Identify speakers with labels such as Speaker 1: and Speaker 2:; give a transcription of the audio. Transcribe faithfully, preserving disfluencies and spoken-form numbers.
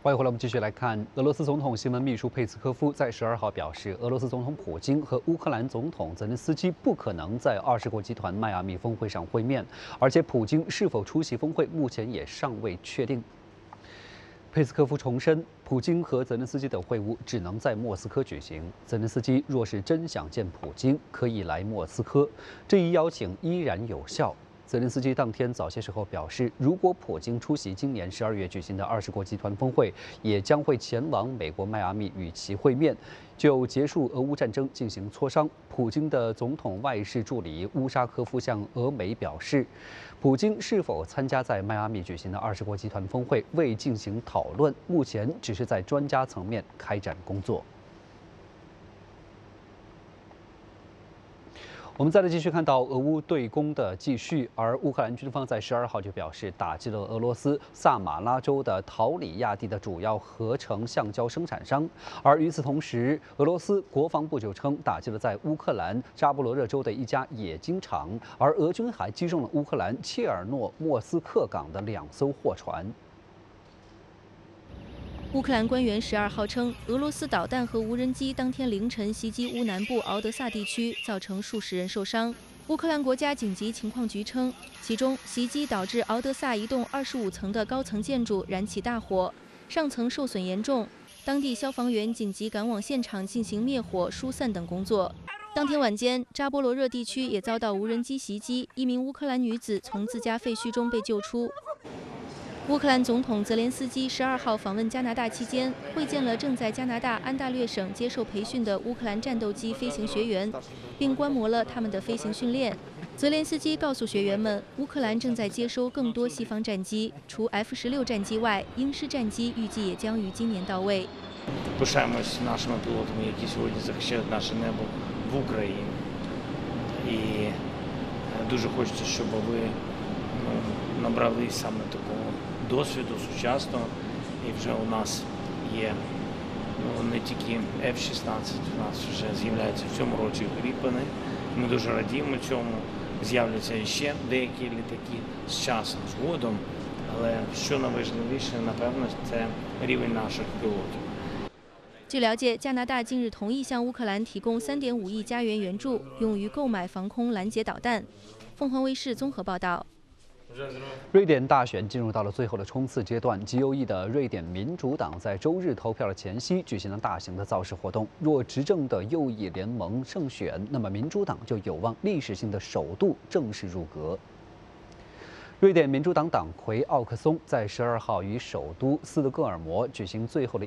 Speaker 1: 欢迎回来，我们继续来看俄罗斯总统新闻秘书佩斯科夫在十二号表示，俄罗斯总统普京和乌克兰总统泽连斯基不可能在二十国集团迈阿密峰会上会面，而且普京是否出席峰会目前也尚未确定。佩斯科夫重申，普京和泽连斯基的会晤只能在莫斯科举行。泽连斯基若是真想见普京，可以来莫斯科，这一邀请依然有效。泽连斯基当天早些时候表示，如果普京出席今年十二月举行的二十国集团峰会，也将会前往美国迈阿密与其会面，就结束俄乌战争进行磋商。普京的总统外事助理乌沙科夫向俄媒表示，普京是否参加在迈阿密举行的二十国集团峰会未进行讨论，目前只是在专家层面开展工作。我们再来继续看到俄乌对攻的继续，而乌克兰军方在十二号就表示打击了俄罗斯萨马拉州的陶里亚地的主要合成橡胶生产商。而与此同时，俄罗斯国防部就称打击了在乌克兰扎波罗热州的一家冶金厂，而俄军还击中了乌克兰切尔诺莫斯克港的两艘货船。
Speaker 2: 乌克兰官员十二号称，俄罗斯导弹和无人机当天凌晨袭击乌南部敖德萨地区，造成数十人受伤。乌克兰国家紧急情况局称，其中袭击导致敖德萨一栋二十五层的高层建筑燃起大火，上层受损严重，当地消防员紧急赶往现场进行灭火、疏散等工作。当天晚间，扎波罗热地区也遭到无人机袭击，一名乌克兰女子从自家废墟中被救出。乌克兰总统泽连斯基十二号访问加拿大期间，会见了正在加拿大安大略省接受培训的乌克兰战斗机飞行学员，并观摩了他们的飞行训练。泽连斯基告诉学员们，乌克兰正在接收更多西方战机，除 F 十六战机外，鹰式战机预计也将于今年到位。
Speaker 3: Пишаємось нашими пілотами, які сьогодні захищають наше небо в Україні. І дуже хочеться, щоб ви набрали саме такого досвіду сучасного, і вже у нас є ну, не тільки F шістнадцять, у нас вже з'являється в цьому році Гріпени. Ми дуже радіємо цьому. З'являться ще деякі літаки з часом, згодом, але що найважливіше, напевно, це рівень наших пілотів.
Speaker 2: 据了解，加拿大近日同意向乌克兰提供三点五亿加元援助，用于购买防空拦截导弹。凤凰卫视综合报道。
Speaker 1: 瑞典大选进入到了最后的冲刺阶段 ，G O E 的瑞典民主党在周日投票的前夕举行了大型的造势活动。若执政的右翼联盟胜选，那么民主党就有望历史性的首度正式入阁。瑞典民主党党魁奥克松在十二号于首都斯德哥尔摩举行最后的